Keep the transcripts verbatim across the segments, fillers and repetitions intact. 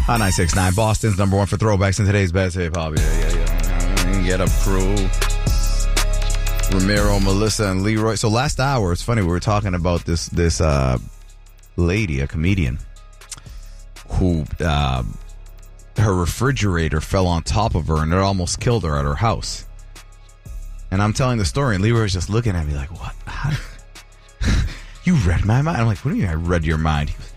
On nine six nine, Boston's number one for throwbacks in today's best hip hop. Yeah, yeah, yeah. Get Up Crew. Ramiro, Melissa, and Leroy. So last hour, it's funny, we were talking about this this uh, lady, a comedian, who uh, her refrigerator fell on top of her and it almost killed her at her house. And I'm telling the story, and Leroy's just looking at me like, what? How? You read my mind? I'm like, what do you mean I read your mind? He goes,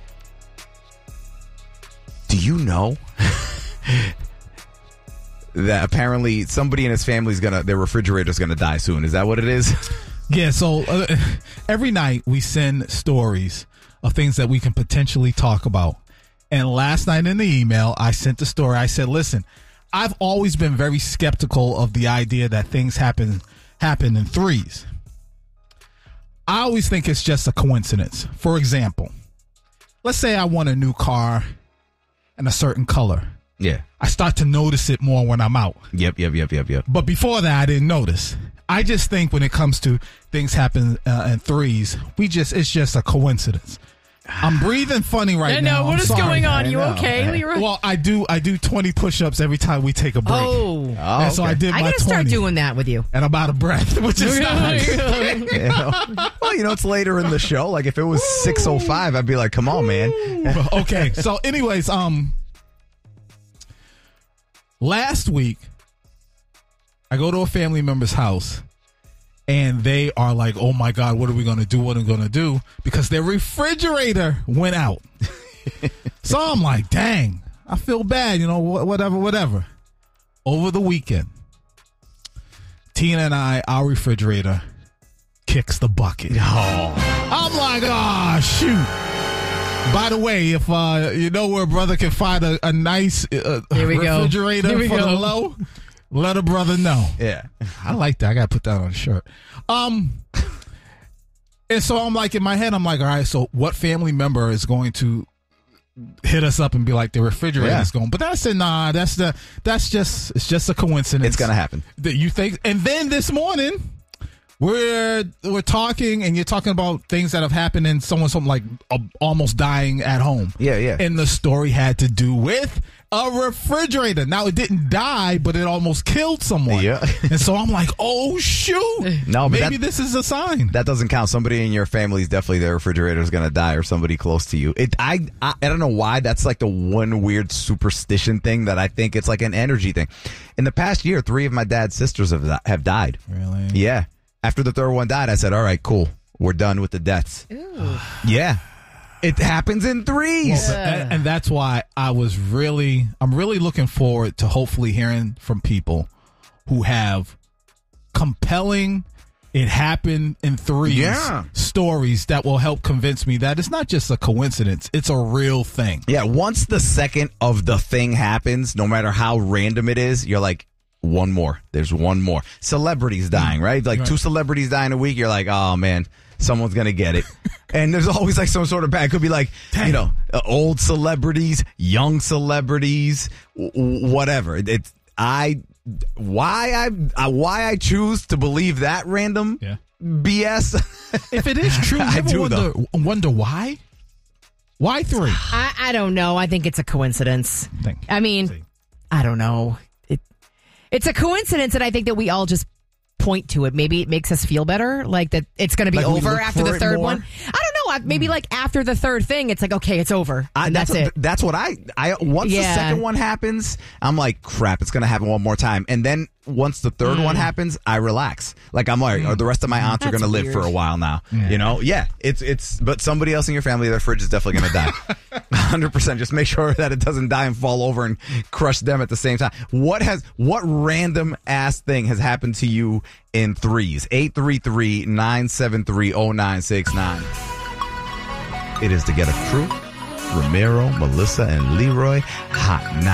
do you know that apparently somebody in his family is gonna, their refrigerator's gonna die soon? Is that what it is? Yeah. So uh, every night we send stories of things that we can potentially talk about. And last night in the email, I sent the story. I said, listen, I've always been very skeptical of the idea that things happen happen in threes. I always think it's just a coincidence. For example, let's say I want a new car in a certain color. Yeah. I start to notice it more when I'm out. Yep, yep, yep, yep, yep. But before that, I didn't notice. I just think when it comes to things happen uh, in threes, we just it's just a coincidence. I'm breathing funny right I now. know. What I'm is sorry. going on? I You know. okay, Leroy? Well, I do I do twenty push-ups every time we take a break. Oh. Oh, And so I okay. did I my got to start twenty, doing that with you. and I'm out of breath, which is nice. You know? Well, you know, it's later in the show. Like, if it was six oh five, I'd be like, come on, man. Okay, so anyways, um, last week, I go to a family member's house, and they are like, oh, my God, what are we going to do? What are we going to do? Because their refrigerator went out. So I'm like, dang, I feel bad, you know, wh- whatever, whatever. Over the weekend, Tina and I, our refrigerator kicks the bucket. Oh. I'm like, oh, shoot. By the way, if uh, you know where a brother can find a, a nice uh, Here we go. refrigerator Here we for go. the low, let a brother know. Yeah. I like that. I got to put that on a shirt. Um, and so I'm like, in my head, I'm like, all right, so what family member is going to hit us up and be like, the refrigerator Yeah. is going? But then I said, nah, that's the that's just it's just a coincidence. It's going to happen. That you think. And then this morning, we're we're talking, and you're talking about things that have happened, and someone something like uh, almost dying at home. Yeah, yeah. And the story had to do with a refrigerator. Now, it didn't die, but it almost killed someone. Yeah. And so I'm like, oh shoot, No, but maybe that- this is a sign. That doesn't count. Somebody in your family is definitely their refrigerator is going to die, or somebody close to you. It, I, I, I don't know why. That's like the one weird superstition thing that I think it's like an energy thing. In the past year, three of my dad's sisters have have died. Really? Yeah. After the third one died, I said, all right, cool. We're done with the deaths. Ooh. Yeah. It happens in threes. Well, and, and that's why I was really, I'm really looking forward to hopefully hearing from people who have compelling, it happened in threes Yeah. stories that will help convince me that it's not just a coincidence, it's a real thing. Yeah, once the second of the thing happens, no matter how random it is, you're like, one more. There's one more. Celebrities dying, right? Like Right. two celebrities die in a week. You're like, oh man, someone's gonna get it. And there's always like some sort of bad. It could be like, Dang. you know, uh, old celebrities, young celebrities, w- w- whatever. It- It's I why I, I why I choose to believe that random Yeah. B S. If it is true, you I ever do, wonder, wonder why? Why three? I, I don't know. I think it's a coincidence. Think. I mean, See. I don't know. It, it's a coincidence, and I think that we all just point to it. Maybe it makes us feel better, like that it's going to be Like we over look after for the it third more? one. I don't know. I- Maybe like after the third thing, it's like, okay, it's over. I, And that's, what, it. That's what I. I once Yeah. the second one happens, I'm like, crap, it's gonna happen one more time. And then once the third one happens, I relax. Like I'm like, or the rest of my aunts are That's gonna live weird. for a while now. You know, yeah. It's it's. But somebody else in your family, their fridge is definitely gonna die. one hundred percent. Just make sure that it doesn't die and fall over and crush them at the same time. What has what random ass thing has happened to you in threes? eight three three, nine seven three, oh nine six nine. It is to Get a Crew. Ramiro, Melissa, and Leroy. Hot night.